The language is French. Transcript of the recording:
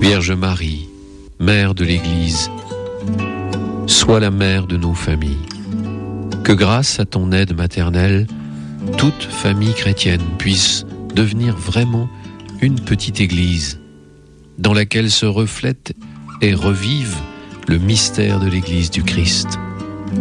Vierge Marie, Mère de l'Église, sois la mère de nos familles. Que grâce à ton aide maternelle, toute famille chrétienne puisse devenir vraiment une petite église dans laquelle se reflète et revive le mystère de l'Église du Christ.